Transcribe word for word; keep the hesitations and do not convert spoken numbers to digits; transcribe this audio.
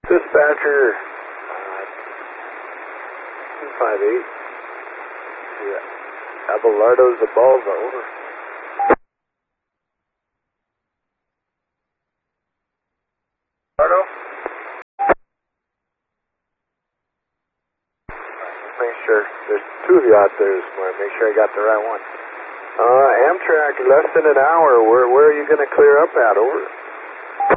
Dispatcher, uh, two five eight. Yeah. Abelardo's above, over. Abelardo? Make sure. There's two of you out there this morning. Make sure I got the right one. Uh, Amtrak, less than an hour. Where, where are you going to clear up at? Over.